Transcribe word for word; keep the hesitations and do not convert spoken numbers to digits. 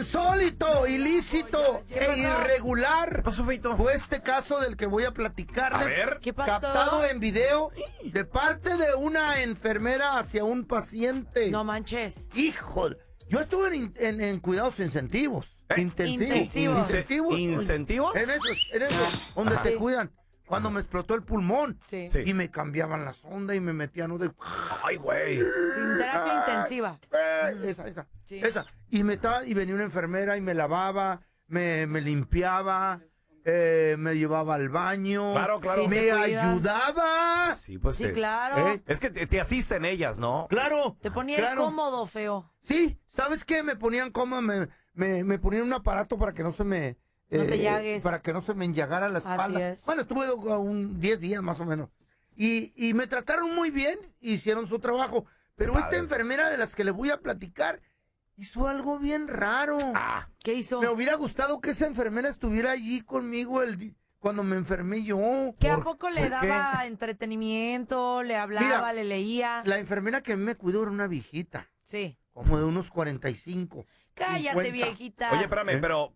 insólito, ilícito e irregular. ¿Qué pasó, Feito? Fue este caso del que voy a platicarles. A ver. ¿Qué pasó? Captado en video de parte de una enfermera hacia un paciente. No manches. Hijo, yo estuve en, in- en- en cuidados incentivos. ¿Eh? Intensivos. Intensivos. Intensivos. ¿Incentivos? En esos, en esos, donde Ajá. te cuidan. Cuando me explotó el pulmón. Sí. Sí. Y me cambiaban la sonda y me metían uno de... Ay, güey. Sin terapia intensiva. Eh, esa, esa, Sí. esa. Y me estaba, y venía una enfermera y me lavaba, me, me limpiaba, eh, me llevaba al baño. Claro, claro. Sí, Me te cuida. ayudaba. Sí, pues Sí, sí. claro. ¿Eh? Es que te, te asisten ellas, ¿no? Claro. Te ponía claro. incómodo, feo. Sí, ¿sabes qué? Me ponían como, me, me, me ponían un aparato para que no se me... No te llagues. Para que no se me enllagara la Así espalda. es. Bueno, estuve uh, un diez días más o menos. Y, y me trataron muy bien, hicieron su trabajo. Pero Padre. esta enfermera de las que le voy a platicar hizo algo bien raro. Ah, ¿Qué hizo? Me hubiera gustado que esa enfermera estuviera allí conmigo el di- cuando me enfermé yo. ¿Que a ¿Por- poco le por qué? daba entretenimiento, le hablaba, Mira, le leía? La enfermera que me cuidó era una viejita, Sí. como de unos cuarenta y cinco. Cállate, cincuenta. viejita. oye, espérame, ¿Eh? pero